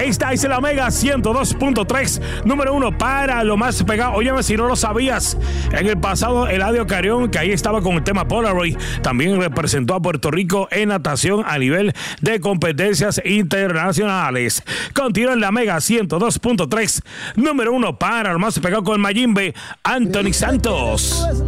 Esta es la Mega 102.3, número 1 para lo más pegado. Óyeme, si no lo sabías, en el pasado Eladio Carrión, que ahí estaba con el tema Polaroid, también representó a Puerto Rico en natación a nivel de competencias internacionales. Continúa en la Mega 102.3, número 1 para lo más pegado con Mayimbe, Anthony Santos.